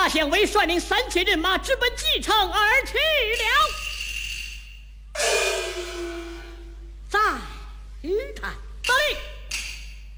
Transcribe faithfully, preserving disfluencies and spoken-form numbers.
县尉率领三千人马直奔蓟城而去了。